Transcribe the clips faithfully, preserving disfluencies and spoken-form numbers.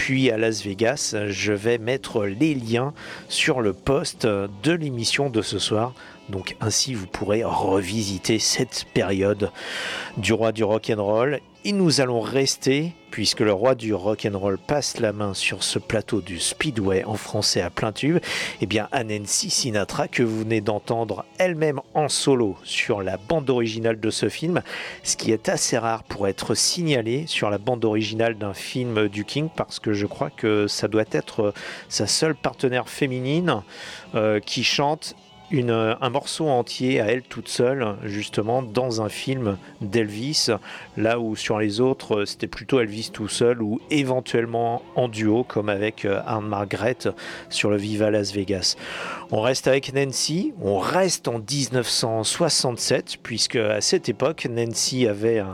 puis à Las Vegas. Je vais mettre les liens sur le post de l'émission de ce soir. Donc ainsi vous pourrez revisiter cette période du roi du rock'n'roll. Et nous allons rester, puisque le roi du rock'n'roll passe la main sur ce plateau du Speedway en français à plein tube, eh bien à Nancy Sinatra, que vous venez d'entendre elle-même en solo sur la bande originale de ce film, ce qui est assez rare pour être signalé sur la bande originale d'un film du King, parce que je crois que ça doit être sa seule partenaire féminine euh, qui chante Une, un morceau entier à elle toute seule, justement, dans un film d'Elvis, là où sur les autres, c'était plutôt Elvis tout seul ou éventuellement en duo, comme avec Anne Margaret sur le Viva Las Vegas. On reste avec Nancy, on reste en dix-neuf cent soixante-sept, puisque à cette époque, Nancy avait un,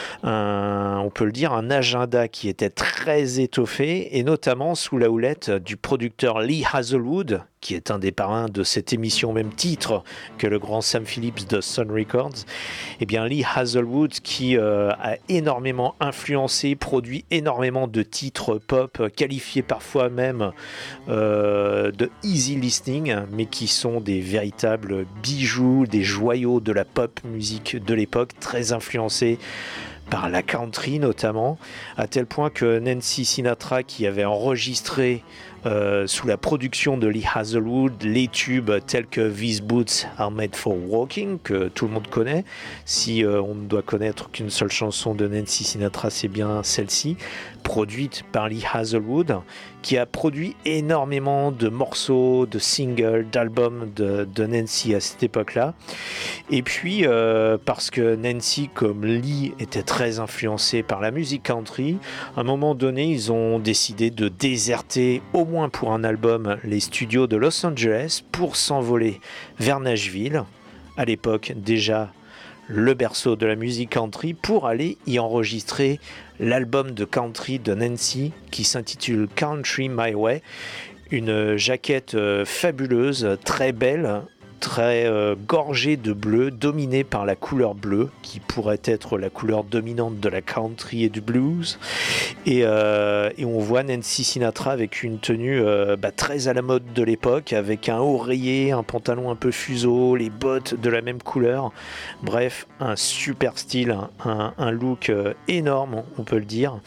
un, on peut le dire, un agenda qui était très étoffé, et notamment sous la houlette du producteur Lee Hazlewood, qui est un des parrains de cette émission, même titre que le grand Sam Phillips de Sun Records. Eh bien, Lee Hazlewood, qui euh, a énormément influencé, produit énormément de titres pop, qualifiés parfois même euh, de easy listening, mais qui sont des véritables bijoux, des joyaux de la pop musique de l'époque, très influencés par la country notamment, à tel point que Nancy Sinatra, qui avait enregistré Euh, sous la production de Lee Hazlewood les tubes tels que These Boots Are Made for Walking, que tout le monde connaît. Si euh, on ne doit connaître qu'une seule chanson de Nancy Sinatra, c'est bien celle-ci, produite par Lee Hazlewood, qui a produit énormément de morceaux, de singles, d'albums de, de Nancy à cette époque-là. Et puis, euh, parce que Nancy, comme Lee, était très influencée par la musique country, à un moment donné, ils ont décidé de déserter, au moins pour un album, les studios de Los Angeles pour s'envoler vers Nashville, à l'époque déjà le berceau de la musique country, pour aller y enregistrer l'album de country de Nancy qui s'intitule Country My Way, une jaquette euh, fabuleuse, très belle, très euh, gorgée de bleu, dominée par la couleur bleue, qui pourrait être la couleur dominante de la country et du blues. Et, euh, et on voit Nancy Sinatra avec une tenue euh, bah, très à la mode de l'époque, avec un haut rayé, un pantalon un peu fuseau, les bottes de la même couleur. Bref, un super style, un, un look euh, énorme, on peut le dire.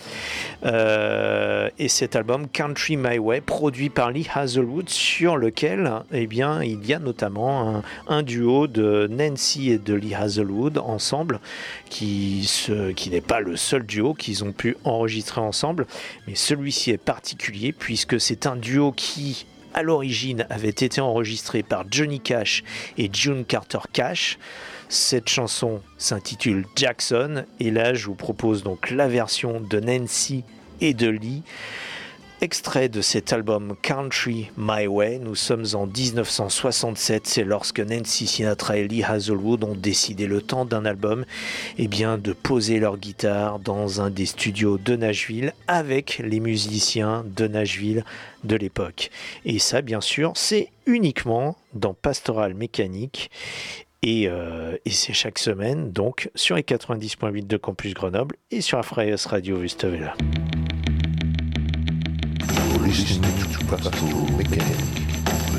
Euh, et cet album, Country My Way, produit par Lee Hazlewood, sur lequel eh bien, il y a notamment Un, un duo de Nancy et de Lee Hazlewood ensemble, qui, se, qui n'est pas le seul duo qu'ils ont pu enregistrer ensemble, mais celui-ci est particulier puisque c'est un duo qui, à l'origine, avait été enregistré par Johnny Cash et June Carter Cash. Cette chanson s'intitule Jackson, et là je vous propose donc la version de Nancy et de Lee, extrait de cet album Country My Way. Nous sommes en dix-neuf cent soixante-sept, c'est lorsque Nancy Sinatra et Lee Hazlewood ont décidé, le temps d'un album, eh bien, de poser leur guitare dans un des studios de Nashville avec les musiciens de Nashville de l'époque. Et ça, bien sûr, c'est uniquement dans Pastoral Mécanique. Et, euh, et c'est chaque semaine, donc, sur les quatre-vingt-dix virgule huit de Campus Grenoble et sur la Freies Radio Wüstewelle. Listening to Pastoral Mécanique.